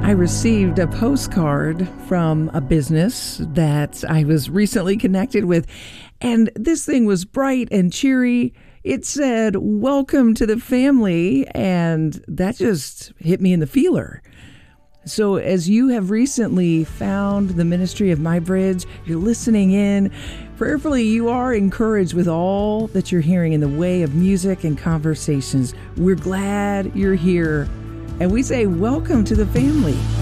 I received a postcard from a business that I was recently connected with, and this thing was bright and cheery. It said, "Welcome to the family," and that just hit me in the feeler. So as you have recently found the ministry of MyBridge, you're listening in, prayerfully you are encouraged with all that you're hearing in the way of music and conversations. We're glad you're here. And we say, welcome to the family.